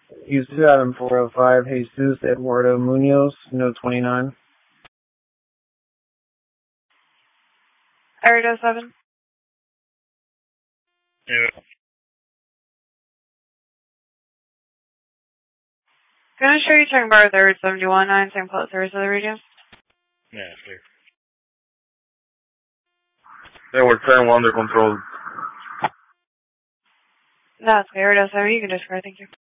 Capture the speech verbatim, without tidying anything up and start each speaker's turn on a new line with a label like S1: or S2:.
S1: Use two Adam four oh five, Jesus Eduardo Munoz, no twenty-nine.
S2: Area seven.
S3: Yeah.
S2: Gonna show you turn bar third, seventy-one nine, same close service of the radio.
S3: Yeah, clear. They were ten under control.
S2: That's clear, Area seven, you can discard, thank you.